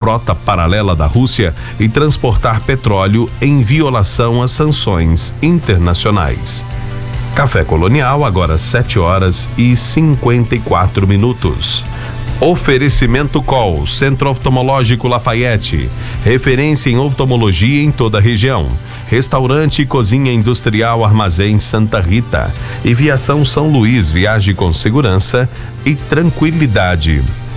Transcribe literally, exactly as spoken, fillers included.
frota paralela da Rússia e transportar petróleo em violação às sanções internacionais. Café Colonial, agora sete horas e cinquenta e quatro minutos. Oferecimento Col, Centro Oftalmológico Lafayette, referência em oftalmologia em toda a região. Restaurante e Cozinha Industrial Armazém Santa Rita. E Viação São Luís, viaje com segurança e tranquilidade.